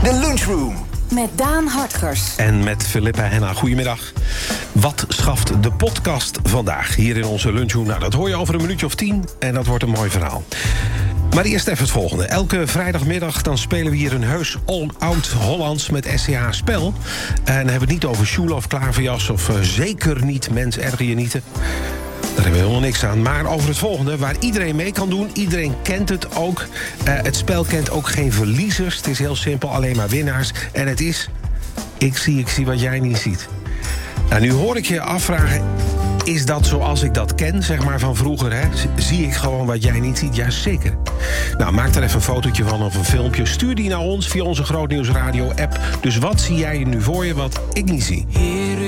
De Lunchroom. Met Daan Hartgers. En met Philippa Henna. Goedemiddag. Wat schaft de podcast vandaag hier in onze lunchroom? Nou, dat hoor je over een minuutje of 10 en dat wordt een mooi verhaal. Maar eerst even het volgende. Elke vrijdagmiddag dan spelen we hier een heus oud-Hollands met SCH spel. En dan hebben we het niet over Sjoel of Klaverjas of zeker niet Mens erger je niet. Daar hebben we helemaal niks aan. Maar over het volgende, waar iedereen mee kan doen. Iedereen kent het ook. Het spel kent ook geen verliezers. Het is heel simpel, alleen maar winnaars. En het is, ik zie wat jij niet ziet. Nou, nu hoor ik je afvragen, is dat zoals ik dat ken, zeg maar van vroeger, hè? Zie ik gewoon wat jij niet ziet? Jazeker. Nou, maak daar even een fotootje van of een filmpje. Stuur die naar ons via onze Grootnieuws Radio app. Dus wat zie jij nu voor je wat ik niet zie?